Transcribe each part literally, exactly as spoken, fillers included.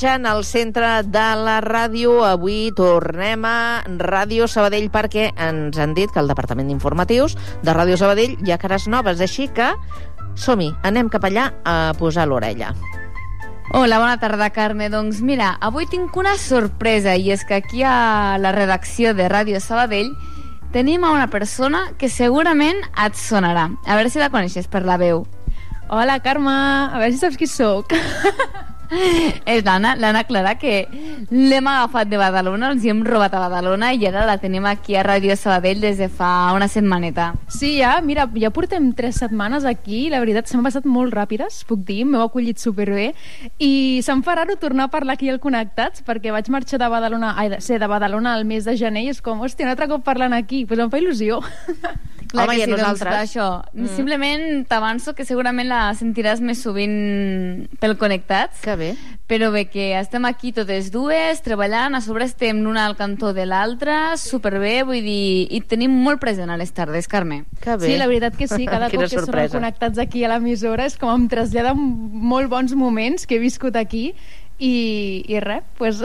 Al centre de la ràdio, avui tornem a Ràdio Sabadell perquè ens han dit que el Departament d'Informatius de Ràdio Sabadell hi ha cares noves, així que som-hi, anem cap allà a posar l'orella. Hola, bona tarda, Carme. Doncs mira, avui tinc una sorpresa i és que aquí a la redacció de Ràdio Sabadell tenim a una persona que segurament et sonarà. A veure si la coneixes per la veu. Hola, Carme, a veure si saps qui sóc. És l'Anna, l'Anna Clara, que l'hem agafat de Badalona, els hi hem robat a Badalona i ara la tenim aquí a Ràdio Sabadell des de fa una setmaneta. Sí, ja, mira, ja portem tres setmanes aquí i la veritat s'han passat molt ràpides, puc dir, m'heu acollit superbé i se'm fa raro tornar a parlar aquí al Connectats perquè vaig marxar de Badalona, ai, de, sí, de Badalona al mes de gener i és com, hòstia, un altre cop parlant aquí, doncs em fa il·lusió. Clar Home, que i a sí, nosaltres. doncs, això. Mm. Simplement t'avanço que segurament la sentiràs més sovint pel Connectats. Que bé. Però bé, que estem aquí totes dues, treballant, a sobre estem l'una al cantó de l'altra, superbé, vull dir, i tenim molt present a les tardes, Carme. Que bé. Sí, la veritat que sí, cada cop que som connectats aquí a l'emissora és com em trasllada molt bons moments que he viscut aquí i, i res, doncs...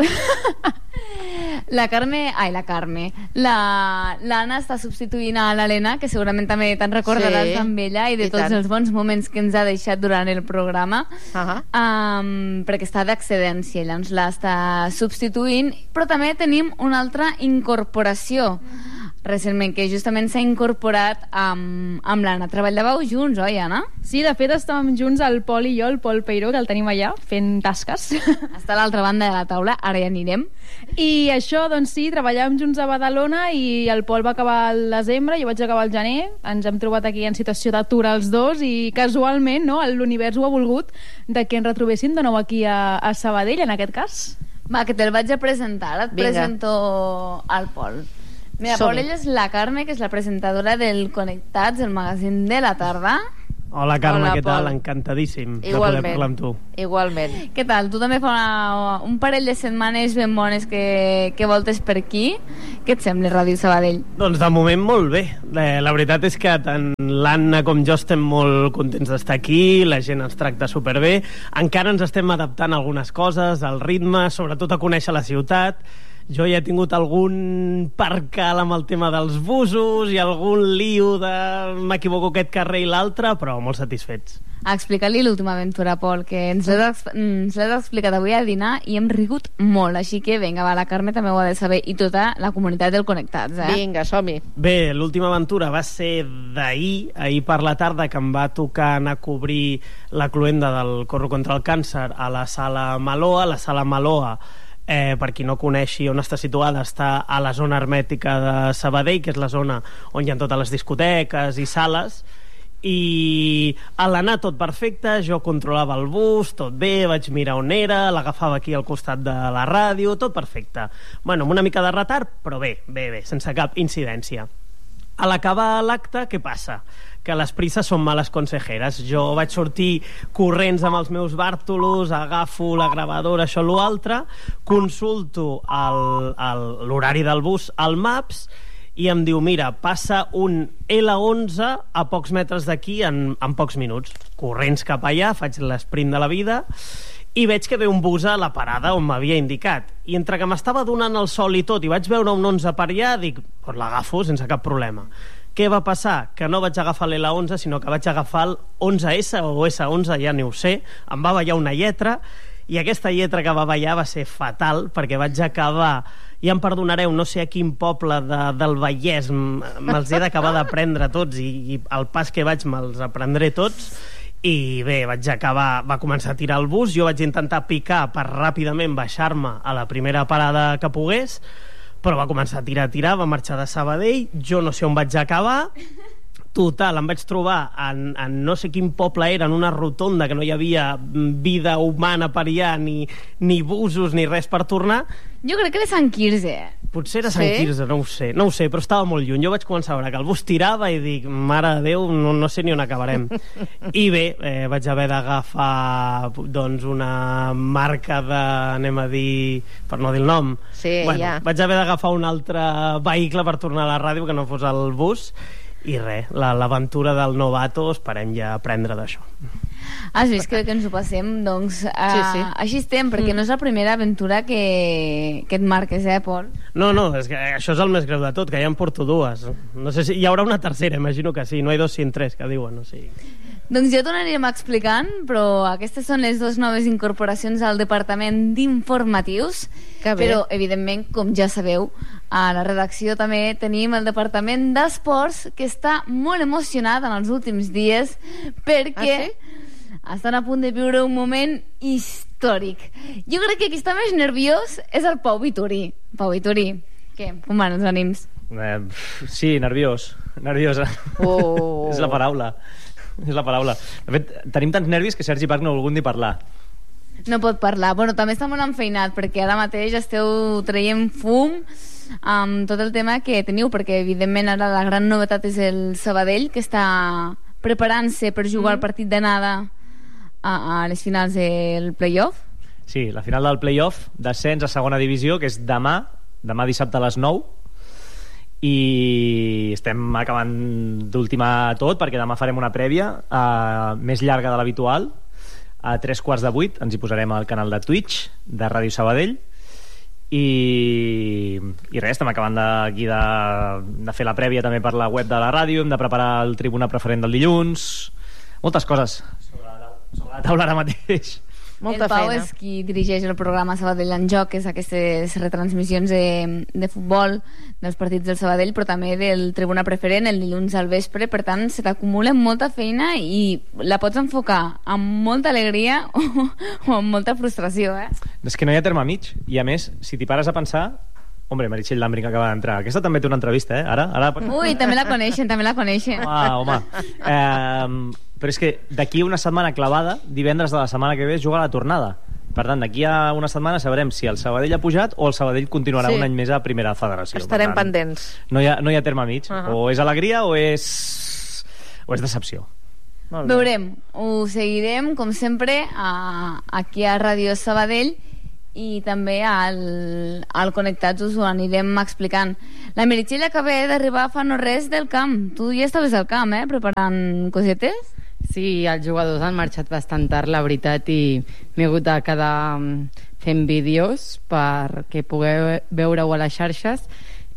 La Carme, ai, la Carme, la l'Anna està substituint a l'Helena, que segurament també te'n recordaràs sí, amb ella i de i tots tant. els bons moments que ens ha deixat durant el programa, uh-huh. um, perquè està d'excedència, llavors l'està substituint, però també tenim una altra incorporació recentment, que justament s'ha incorporat amb, amb l'Anna. Treballàveu junts, oi, Anna? Sí, de fet estàvem junts el Pol i jo, el Pol Peiró, que el tenim allà, fent tasques. Està a l'altra banda de la taula, ara ja anirem. I això, doncs sí, treballàvem junts a Badalona i el Pol va acabar al desembre, jo vaig acabar al gener, ens hem trobat aquí en situació d'atur els dos i casualment, no?, l'univers ho ha volgut de que ens retrobéssim de nou aquí a, a Sabadell, en aquest cas. Va, que te'l vaig a presentar, et Vinga. presento al Pol. Mira, Som-hi. Pol, ella és la Carme, que és la presentadora del Connectats, el magazín de la tarda. Hola, Carme, Hola, què tal? Pol. Encantadíssim de Igualment. poder parlar amb tu. Igualment. Què tal? Tu també fa una, un parell de setmanes ben bones que, que voltes per aquí. Què et sembla, Ràdio Sabadell? Doncs de moment molt bé. La, la veritat és que tant l'Anna com jo estem molt contents d'estar aquí, la gent ens tracta superbé, encara ens estem adaptant a algunes coses, al ritme, sobretot a conèixer la ciutat. Jo ja he tingut algun percal amb el tema dels busos i algun lío de m'equivoco aquest carrer i l'altre, però molt satisfets. Explica-li l'última aventura, Pol, que ens l'has ens l'has explicat avui a dinar i hem rigut molt, així que vinga, va, la Carme també ho ha de saber i tota la comunitat del Connectats, eh? Vinga, som-hi. Bé, l'última aventura va ser d'ahir, ahir per la tarda, que em va tocar anar a cobrir la cloenda del Corro contra el Càncer a la Sala Maloa. La Sala Maloa, Eh, per qui no coneixi on està situada, està a la zona hermètica de Sabadell, que és la zona on hi ha totes les discoteques i sales, i a l'anar tot perfecte, jo controlava el bus, tot bé, vaig mirar on era, l'agafava aquí al costat de la ràdio, tot perfecte. Bueno, amb una mica de retard, però bé, bé, bé, sense cap incidència. A l'acabar l'acte, què passa? Que les prisses són males consejeres. Jo vaig sortir corrents amb els meus bàrtolos, agafo la gravadora, això o l'altre, consulto el, el, l'horari del bus al Maps i em diu, mira, passa un L onze a pocs metres d'aquí en, en pocs minuts. Corrents cap allà, faig l'esprint de la vida i veig que ve un bus a la parada on m'havia indicat. I entre que m'estava donant el sol i tot i vaig veure un onze per allà, dic, doncs l'agafo sense cap problema. Què va passar? Que no vaig agafar l'L onze, sinó que vaig agafar el onze essa o essa onze, ja no ho sé. Em va ballar una lletra i aquesta lletra que va ballar va ser fatal perquè vaig acabar, ja em perdonareu, no sé a quin poble de, del Vallès, me'ls he d'acabar d'aprendre tots i, i al pas que vaig me'ls aprendré tots. I bé, vaig acabar, va començar a tirar el bus, jo vaig intentar picar per ràpidament baixar-me a la primera parada que pogués, però va començar a tirar, a tirar, va marxar de Sabadell, jo no sé on vaig acabar, total, em vaig trobar en, en no sé quin poble era, en una rotonda que no hi havia vida humana per allà, ni, ni busos, ni res per tornar. Jo crec que era Sant Quirze. Potser era Sant Sí? Quirze, no ho sé, no ho sé, però estava molt lluny. Jo vaig començar a veure que el bus tirava i dic, mare de Déu, no, no sé ni on acabarem. I bé, eh, vaig haver d'agafar doncs una marca de, anem a dir, per no dir el nom, Sí, bueno, ja. vaig haver d'agafar un altre vehicle per tornar a la ràdio que no fos el bus. I res, la- l'aventura del novato esperem ja aprendre d'això. Has vist que, que ens ho passem? Doncs uh, sí, sí. Així estem, perquè mm. no és la primera aventura que, que et marques, eh, Pol? No, no, és que això és el més greu de tot, que ja en porto dues. No sé si hi haurà una tercera, imagino que sí. No hi ha dos sin tres, que diuen, o sigui... Doncs ja t'ho anirem explicant, però aquestes són les dues noves incorporacions al Departament d'Informatius. Però, evidentment, com ja sabeu, a la redacció també tenim el Departament d'Esports, que està molt emocionat en els últims dies perquè ah, sí? estan a punt de viure un moment històric. Jo crec que qui està més nerviós és el Pau Vituri. Pau Vituri, què? Com van els ànims? Eh, sí, nerviós. Nerviosa. Oh. És la paraula. És la paraula. De fet, tenim tants nervis que Sergi Parc no ha volgut ni parlar. No pot parlar. Bueno, també està molt enfeinat perquè ara mateix esteu traient fum amb tot el tema que teniu, perquè evidentment ara la gran novetat és el Sabadell, que està preparant-se per jugar mm. el partit d'anada a, a les finals del play-off. Sí, la final del play-off, descens a segona divisió, que és demà, demà dissabte a les nou, i estem acabant d'ultimar tot perquè demà farem una prèvia uh, més llarga de l'habitual. A tres quarts de vuit ens hi posarem al canal de Twitch de Ràdio Sabadell i, i res, estem acabant d'aquí de, de fer la prèvia també per la web de la ràdio. Hem de preparar el Tribuna Preferent del dilluns, moltes coses sobre la, sobre la taula ara mateix. Molta el Pau feina. És qui dirigeix el programa Sabadell en Joc, que és aquestes retransmissions de, de futbol dels partits del Sabadell, però també del Tribuna Preferent el dilluns al vespre. Per tant, se t'acumula molta feina i la pots enfocar amb molta alegria o, o amb molta frustració, eh? És que no hi ha terme mig. I a més, si t'hi pares a pensar... Hombre, Meritxell Lambrin, que acaba d'entrar. Aquesta també té una entrevista, eh? Ara, ara... Ui, també la coneixen, també la coneixen. Ah, home. Eh, però és que d'aquí una setmana clavada, divendres de la setmana que ve, es juga la tornada. Per tant, d'aquí a una setmana sabrem si el Sabadell ha pujat o el Sabadell continuarà sí. un any més a primera federació. Estarem tant, pendents. No hi ha, no hi ha terme mig. Uh -huh. O és alegria o és, o és decepció. Veurem. Ho seguirem, com sempre, a, aquí a Ràdio Sabadell, i també al, al Connectats us ho anirem explicant. La Meritxell acaba d'arribar fa no res del camp. Tu ja estaves al camp, eh? Preparant cosetes? Sí, els jugadors han marxat bastant tard, la veritat, i m'he hagut de quedar fent vídeos perquè pugueu veure-ho a les xarxes,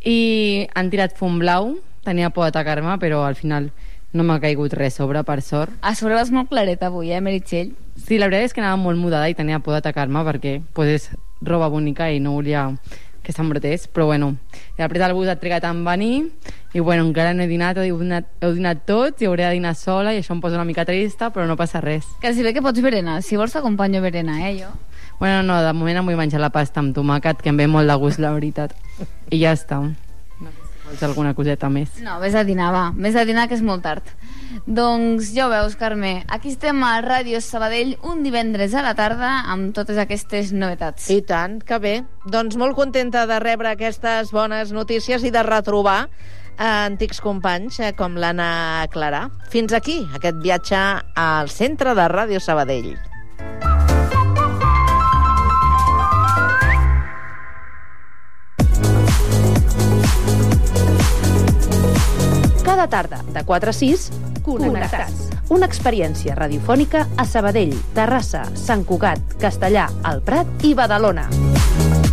i han tirat fum blau. Tenia por d'atacar-me, però al final no m'ha caigut res sobre, per sort. A sobre vas molt clareta avui, eh, Meritxell? Sí, la veritat és que anava molt mudada i tenia por d'atacar-me perquè pues, és roba bonica i no volia que s'embrotés, però bueno, he apretat el bus, ha trigat en venir i bueno, encara no he dinat, heu dinat, heu dinat tots i hauré de dinar sola i això em posa una mica trista, però no passa res. Que si bé que pots berenar, si vols t'acompanyo a berenar, eh, jo? Bueno, no, de moment em vull menjar la pasta amb tomàquet, que em ve molt de gust, la veritat, i ja està. No sé si vols alguna coseta més. No, vés a dinar, va, vés a dinar, que és molt tard. Doncs ja ho veus, Carme, aquí estem a Ràdio Sabadell un divendres a la tarda amb totes aquestes novetats. I tant, que bé. Doncs molt contenta de rebre aquestes bones notícies i de retrobar eh, antics companys eh, com l'Anna Clarà. Fins aquí, aquest viatge al centre de Ràdio Sabadell. Cada tarda, de quatre a sis, Connectats. Una experiència radiofònica a Sabadell, Terrassa, Sant Cugat, Castellà, el Prat i Badalona.